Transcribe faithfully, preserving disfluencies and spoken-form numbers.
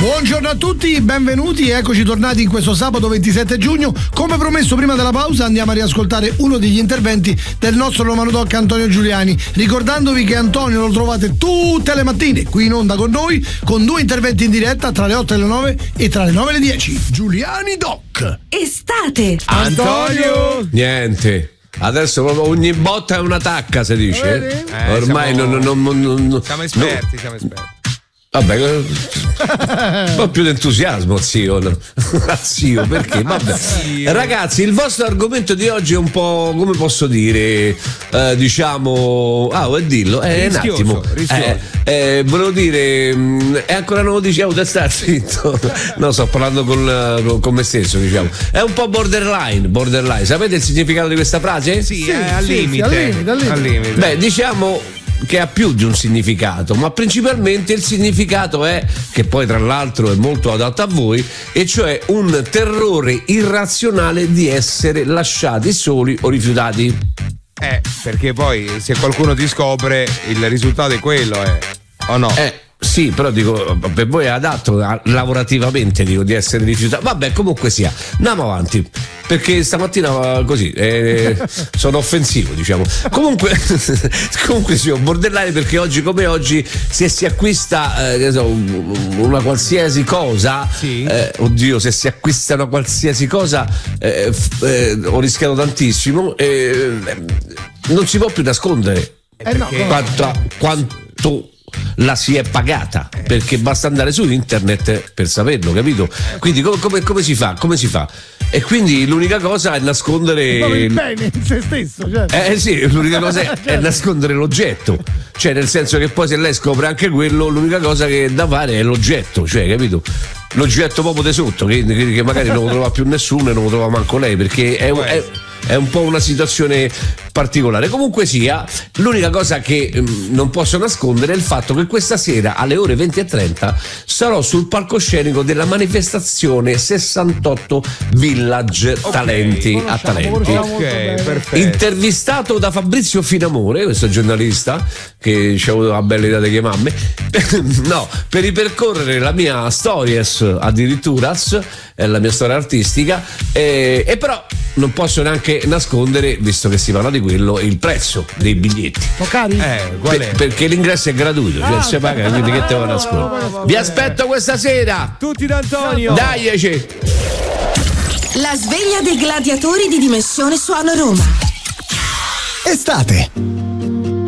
Buongiorno a tutti, benvenuti, eccoci tornati in questo sabato ventisette giugno. Come promesso prima della pausa andiamo a riascoltare uno degli interventi del nostro Romano Doc Antonio Giuliani, ricordandovi che Antonio lo trovate tutte le mattine qui in onda con noi, con due interventi in diretta tra le otto e le nove e tra le nove e le dieci. Giuliani Doc. Estate. Antonio. Niente. Adesso proprio ogni botta è una tacca, si dice. Eh, Ormai siamo, non, non, non, non, siamo esperti, no. siamo esperti. Vabbè, un po' più di entusiasmo, zio. No? Zio, perché? Vabbè. Zio. Ragazzi, il vostro argomento di oggi è un po', come posso dire, eh, diciamo, ah, vuoi dirlo? Eh, un attimo. Eh, eh, volevo dire, è ancora non lo dicevo, da stare zitto. No, sto parlando con, con me stesso, diciamo. È un po' borderline, borderline. Sapete il significato di questa frase? Sì, sì, è al sì, limite. Sì, al limite, al limite. Al limite. Beh, diciamo che ha più di un significato, ma principalmente il significato è, che poi tra l'altro è molto adatto a voi, e cioè un terrore irrazionale di essere lasciati soli o rifiutati. Eh, perché poi se qualcuno ti scopre il risultato è quello, eh. O no? Eh sì, però dico, per voi è adatto a, lavorativamente, dico, di essere rifiutato. Vabbè, comunque sia, andiamo avanti, perché stamattina così eh, sono offensivo, diciamo. Comunque, comunque sì, borderline, perché oggi come oggi, se si acquista eh, che so, una qualsiasi cosa, sì. eh, oddio, se si acquista una qualsiasi cosa, eh, eh, ho rischiato tantissimo, eh, non si può più nascondere Eh no, quanto, quanto la si è pagata, perché basta andare su internet per saperlo, capito? Quindi come, come, come si fa? Come si fa? E quindi l'unica cosa è nascondere il bene in se stesso, certo. Eh sì, l'unica cosa è, è nascondere l'oggetto, cioè nel senso che poi se lei scopre anche quello, l'unica cosa che è da fare è l'oggetto, cioè, capito? L'oggetto proprio di sotto, che, che magari non lo trova più nessuno e non lo trova manco lei, perché è, è, è un po' una situazione particolare. Comunque sia, l'unica cosa che mh, non posso nascondere è il fatto che questa sera alle ore venti e trenta sarò sul palcoscenico della manifestazione sessantotto Village okay, Talenti a Talenti. Okay, perfetto. Intervistato da Fabrizio Finamore, questo giornalista che ci ha avuto la bella idea di chiamarmi, no, per ripercorrere la mia stories, addirittura la mia storia artistica, eh, e però non posso neanche nascondere, visto che si parla di quello, il prezzo dei biglietti. Oh, cari? Eh, qual è? Per, perché l'ingresso è gratuito, cioè ah, si paga, quindi che te va a nascondere? No, vi aspetto questa sera. Tutti da Antonio. Daici. La sveglia dei gladiatori di Dimensione Suono Roma. Estate.